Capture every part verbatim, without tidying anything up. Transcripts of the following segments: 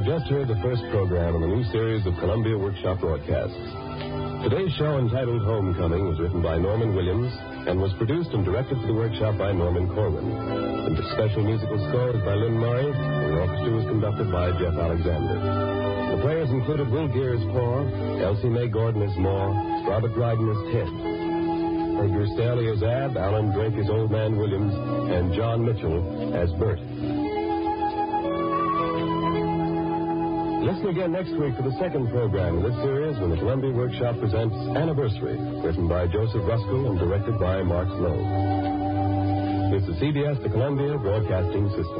just heard the first program in the new series of Columbia Workshop broadcasts. Today's show, entitled Homecoming, was written by Norman Williams and was produced and directed for the workshop by Norman Corwin. And the special musical score is by Lynn Murray, and the orchestra was conducted by Jeff Alexander. The players included Will Geer as Paul, Elsie Mae Gordon as Ma, Robert Dryden as Ted, Edgar Staley as Ab, Alan Drake as Old Man Williams, and John Mitchell as Bert. Listen again next week for the second program in this series when the Columbia Workshop presents Anniversary, written by Joseph Ruskell and directed by Mark Sloan. This is C B S, the Columbia Broadcasting System.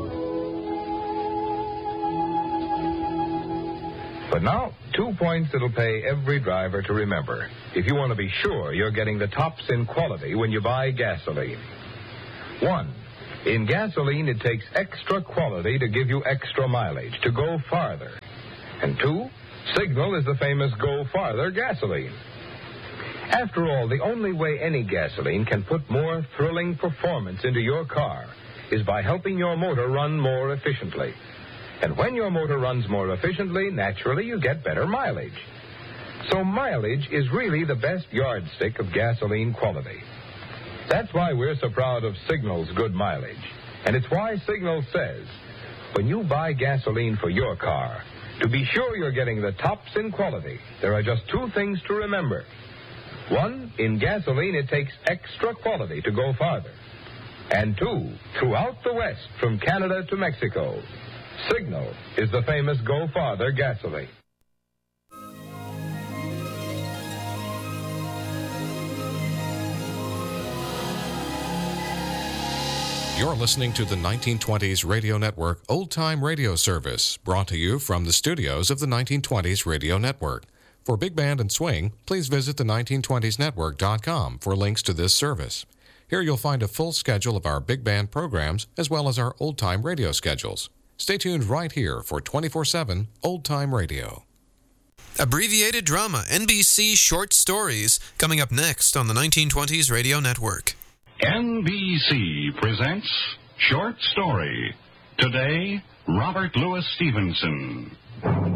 But now, two points that'll pay every driver to remember if you want to be sure you're getting the tops in quality when you buy gasoline. One, in gasoline, it takes extra quality to give you extra mileage, to go farther. And two, Signal is the famous Go Farther gasoline. After all, the only way any gasoline can put more thrilling performance into your car is by helping your motor run more efficiently. And when your motor runs more efficiently, naturally you get better mileage. So mileage is really the best yardstick of gasoline quality. That's why we're so proud of Signal's good mileage. And it's why Signal says, when you buy gasoline for your car, to be sure you're getting the tops in quality, there are just two things to remember. One, in gasoline, it takes extra quality to go farther. And two, throughout the West, from Canada to Mexico, Signal is the famous Go Farther gasoline. You're listening to the nineteen twenties Radio Network Old Time Radio Service, brought to you from the studios of the nineteen twenties Radio Network. For Big Band and Swing, please visit the nineteen twenties network dot com for links to this service. Here you'll find a full schedule of our Big Band programs as well as our Old Time Radio schedules. Stay tuned right here for twenty-four seven Old Time Radio. Abbreviated drama, N B C short stories, coming up next on the nineteen twenties Radio Network. N B C presents Short Story. Today, Robert Louis Stevenson.